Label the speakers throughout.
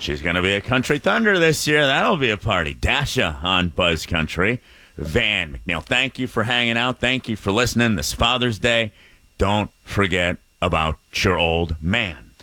Speaker 1: She's going to be a Country Thunder this year. That'll be a party. Dasha on Buzz Country. Van McNeil, thank you for hanging out. Thank you for listening this Father's Day. Don't forget about your old man.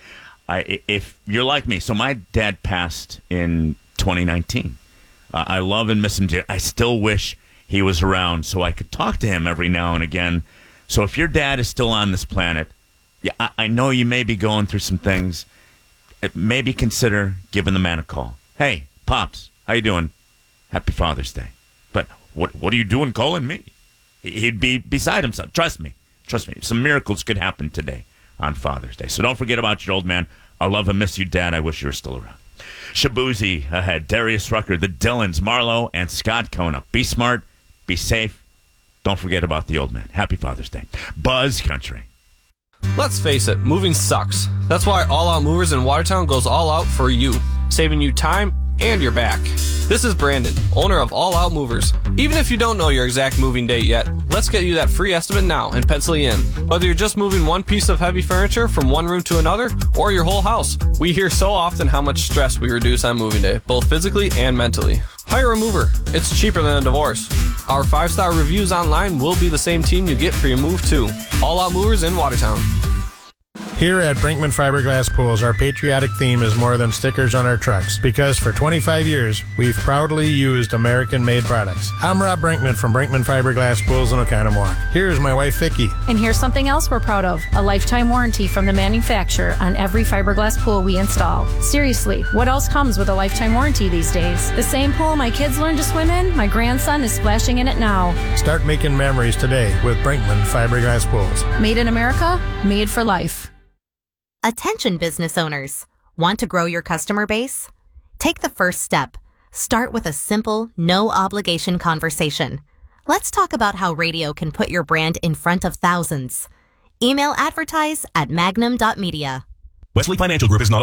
Speaker 1: If you're like me, so my dad passed in 2019. I love and miss him. I still wish he was around so I could talk to him every now and again. So if your dad is still on this planet, yeah, I know you may be going through some things. Maybe consider giving the man a call. Hey, Pops, how you doing? Happy Father's Day. But what are you doing calling me? He'd be beside himself. Trust me. Some miracles could happen today on Father's Day. So don't forget about your old man. I love and miss you, Dad. I wish you were still around. Shabuzi ahead. Darius Rucker, the Dylans, Marlo, and Scott coming up. Be smart. Be safe. Don't forget about the old man. Happy Father's Day. Buzz Country.
Speaker 2: Let's face it, moving sucks. That's why All Out Movers in Watertown goes all out for you, saving you time and your back. This is Brandon, owner of All Out Movers. Even if you don't know your exact moving date yet, let's get you that free estimate now and pencil you in. Whether you're just moving one piece of heavy furniture from one room to another, or your whole house, we hear so often how much stress we reduce on moving day, both physically and mentally. Hire a mover. It's cheaper than a divorce. Our 5-star reviews online will be the same team you get for your move too. All Out Movers in Watertown.
Speaker 3: Here at Brinkman Fiberglass Pools, our patriotic theme is more than stickers on our trucks, because for 25 years, we've proudly used American-made products. I'm Rob Brinkman from Brinkman Fiberglass Pools in Oconomowoc. Here's my wife, Vicki.
Speaker 4: And here's something else we're proud of, a lifetime warranty from the manufacturer on every fiberglass pool we install. Seriously, what else comes with a lifetime warranty these days? The same pool my kids learned to swim in, my grandson is splashing in it now.
Speaker 3: Start making memories today with Brinkman Fiberglass Pools.
Speaker 4: Made in America, made for life.
Speaker 5: Attention business owners. Want to grow your customer base? Take the first step. Start with a simple, no-obligation conversation. Let's talk about how radio can put your brand in front of thousands. Email advertise@magnum.media.
Speaker 6: Wesley Financial Group is not